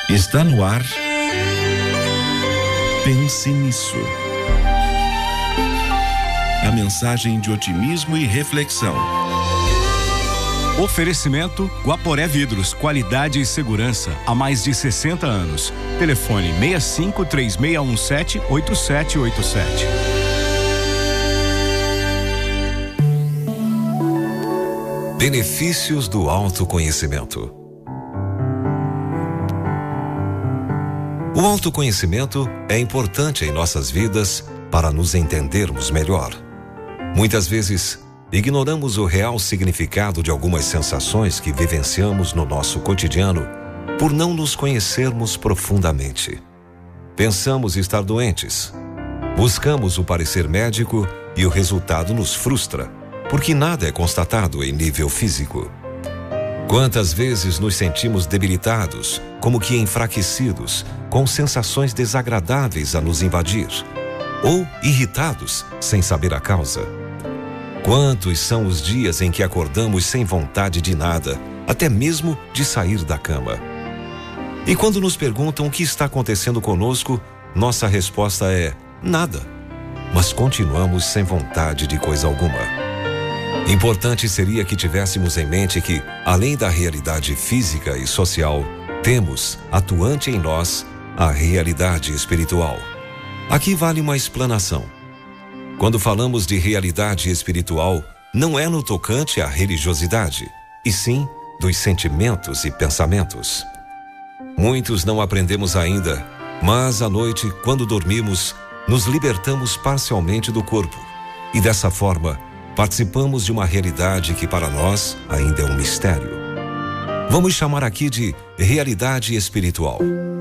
Está no ar. Pense nisso. A mensagem de otimismo e reflexão. Oferecimento Guaporé Vidros, qualidade e segurança há mais de 60 anos. Telefone 65-3617-8787. Benefícios do autoconhecimento. O autoconhecimento é importante em nossas vidas para nos entendermos melhor. Muitas vezes, ignoramos o real significado de algumas sensações que vivenciamos no nosso cotidiano por não nos conhecermos profundamente. Pensamos estar doentes. Buscamos o parecer médico e o resultado nos frustra, porque nada é constatado em nível físico. Quantas vezes nos sentimos debilitados, como que enfraquecidos, com sensações desagradáveis a nos invadir, ou irritados sem saber a causa. Quantos são os dias em que acordamos sem vontade de nada, até mesmo de sair da cama? E quando nos perguntam o que está acontecendo conosco, nossa resposta é nada, mas continuamos sem vontade de coisa alguma. Importante seria que tivéssemos em mente que, além da realidade física e social, temos, atuante em nós, a realidade espiritual. Aqui vale uma explanação. Quando falamos de realidade espiritual, não é no tocante à religiosidade, e sim dos sentimentos e pensamentos. Muitos não aprendemos ainda, mas à noite, quando dormimos, nos libertamos parcialmente do corpo, e dessa forma, participamos de uma realidade que para nós ainda é um mistério. Vamos chamar aqui de realidade espiritual.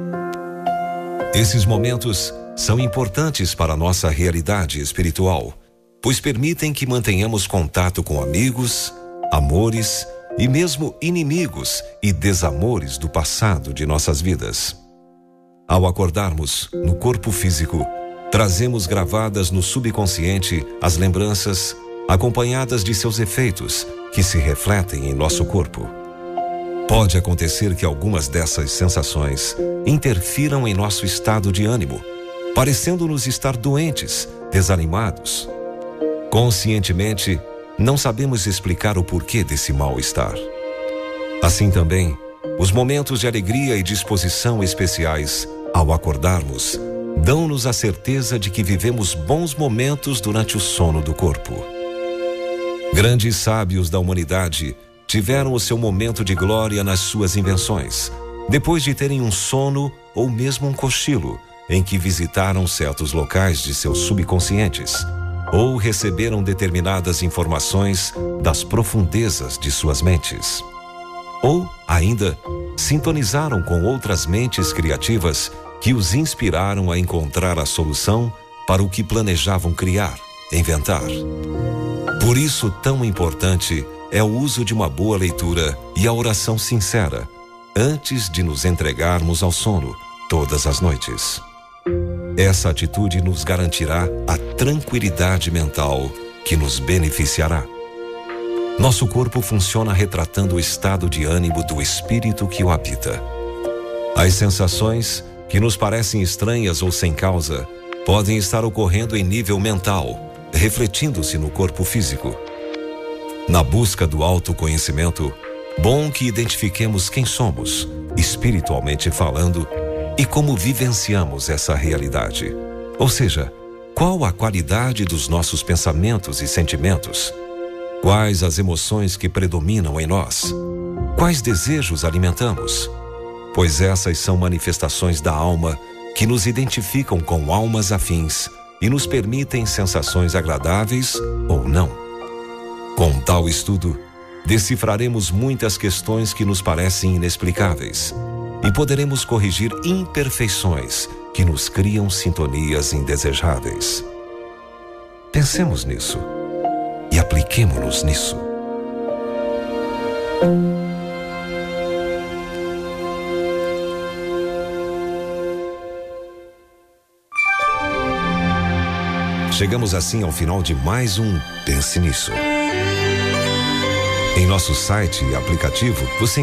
Esses momentos são importantes para a nossa realidade espiritual, pois permitem que mantenhamos contato com amigos, amores e mesmo inimigos e desamores do passado de nossas vidas. Ao acordarmos no corpo físico, trazemos gravadas no subconsciente as lembranças acompanhadas de seus efeitos, que se refletem em nosso corpo. Pode acontecer que algumas dessas sensações interfiram em nosso estado de ânimo, parecendo-nos estar doentes, desanimados. Conscientemente, não sabemos explicar o porquê desse mal-estar. Assim também, os momentos de alegria e disposição especiais, ao acordarmos, dão-nos a certeza de que vivemos bons momentos durante o sono do corpo. Grandes sábios da humanidade tiveram o seu momento de glória nas suas invenções, depois de terem um sono ou mesmo um cochilo, em que visitaram certos locais de seus subconscientes, ou receberam determinadas informações das profundezas de suas mentes. Ou, ainda, sintonizaram com outras mentes criativas que os inspiraram a encontrar a solução para o que planejavam criar, inventar. Por isso, tão importante é o uso de uma boa leitura e a oração sincera, antes de nos entregarmos ao sono todas as noites. Essa atitude nos garantirá a tranquilidade mental que nos beneficiará. Nosso corpo funciona retratando o estado de ânimo do espírito que o habita. As sensações, que nos parecem estranhas ou sem causa, podem estar ocorrendo em nível mental, refletindo-se no corpo físico. Na busca do autoconhecimento, bom que identifiquemos quem somos, espiritualmente falando, e como vivenciamos essa realidade. Ou seja, qual a qualidade dos nossos pensamentos e sentimentos? Quais as emoções que predominam em nós? Quais desejos alimentamos? Pois essas são manifestações da alma que nos identificam com almas afins e nos permitem sensações agradáveis ou não. Com tal estudo, decifraremos muitas questões que nos parecem inexplicáveis e poderemos corrigir imperfeições que nos criam sintonias indesejáveis. Pensemos nisso e apliquemo-nos nisso. Chegamos assim ao final de mais um Pense Nisso. Em nosso site e aplicativo, você